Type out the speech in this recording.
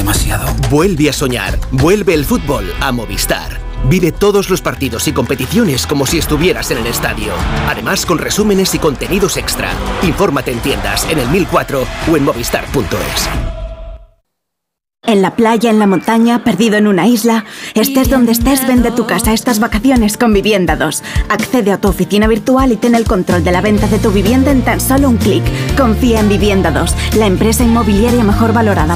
demasiado. Vuelve a soñar. Vuelve el fútbol a Movistar. Vive todos los partidos y competiciones como si estuvieras en el estadio. Además, con resúmenes y contenidos extra. Infórmate en tiendas, en el 1004 o en movistar.es. En la playa, en la montaña, perdido en una isla. Estés donde estés, vende tu casa estas vacaciones con Vivienda 2. Accede a tu oficina virtual y ten el control de la venta de tu vivienda en tan solo un clic. Confía en Vivienda 2, la empresa inmobiliaria mejor valorada